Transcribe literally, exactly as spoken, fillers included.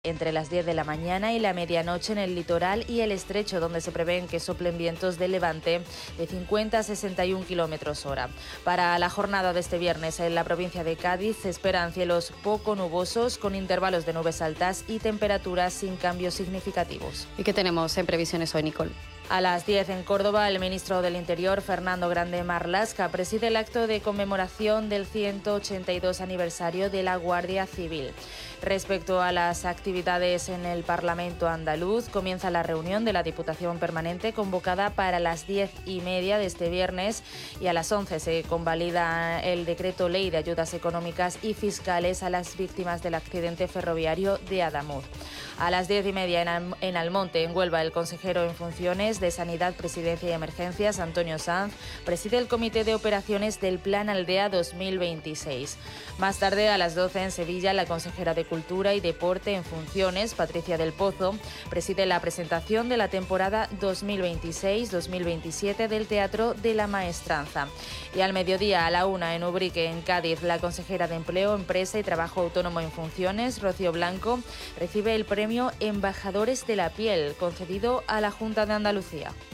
entre las diez de la mañana y la medianoche en el litoral y el estrecho, donde se prevén que soplen vientos de levante de cincuenta a sesenta y un kilómetros hora. Para la jornada de este viernes en la provincia de Cádiz se esperan cielos poco nubosos con intervalos de nubes altas y temperaturas sin cambios significativos. ¿Y qué tenemos en previsiones hoy, Nicole? A las diez en Córdoba, el ministro del Interior, Fernando Grande Marlaska, preside el acto de conmemoración del ciento ochenta y dos aniversario de la Guardia Civil. Respecto a las actividades en el Parlamento andaluz, comienza la reunión de la Diputación Permanente convocada para las diez y media de este viernes y a las once se convalida el decreto ley de ayudas económicas y fiscales a las víctimas del accidente ferroviario de Adamuz. A las diez y media en Almonte, en Huelva, el consejero en funciones de Sanidad, Presidencia y Emergencias, Antonio Sanz, preside el Comité de Operaciones del Plan Aldea dos mil veintiséis. Más tarde, a las doce en Sevilla, la consejera de Cultura y Deporte en funciones, Patricia del Pozo, preside la presentación de la temporada dos mil veintiséis dos mil veintisiete del Teatro de la Maestranza. Y al mediodía, a la una, en Ubrique, en Cádiz, la consejera de Empleo, Empresa y Trabajo Autónomo en funciones, Rocío Blanco, recibe el premio Embajadores de la Piel, concedido a la Junta de Andalucía.